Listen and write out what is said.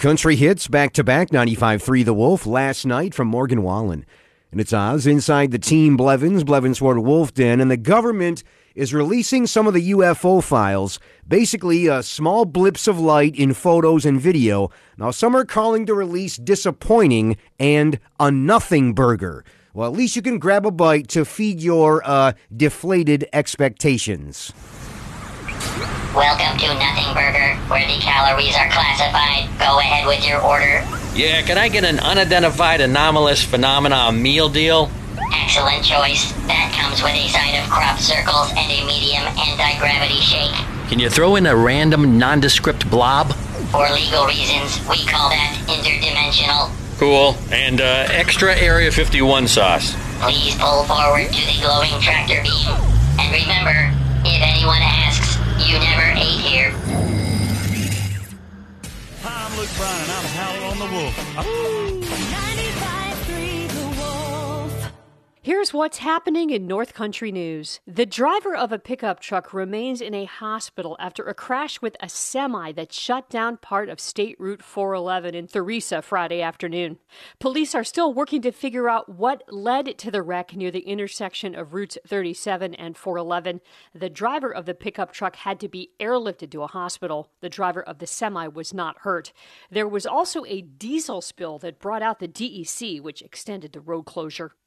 Country hits back-to-back 95.3 The Wolf last night from Morgan Wallen. And it's Oz inside the Team Blevins Ward Wolf Den, and the government is releasing some of the UFO files, basically small blips of light in photos and video. Now, some are calling the release disappointing and a nothing burger. Well, at least you can grab a bite to feed your deflated expectations. Welcome to Nothing Burger, where the calories are classified. Go ahead with your order. Yeah, can I get an unidentified anomalous phenomena meal deal? Excellent choice. That comes with a side of crop circles and a medium anti-gravity shake. Can you throw in a random nondescript blob? For legal reasons, we call that interdimensional. Cool. And extra Area 51 sauce. Please pull forward to the glowing tractor beam. And remember, if anyone asks, you never ate here. Hi, I'm Luke Bryan, and I'm Howler on the Wolf. 95.3 The Wolf. Here's what's happening in North Country news. The driver of a pickup truck remains in a hospital after a crash with a semi that shut down part of State Route 411 in Theresa Friday afternoon. Police are still working to figure out what led to the wreck near the intersection of Routes 37 and 411. The driver of the pickup truck had to be airlifted to a hospital. The driver of the semi was not hurt. There was also a diesel spill that brought out the DEC, which extended the road closure.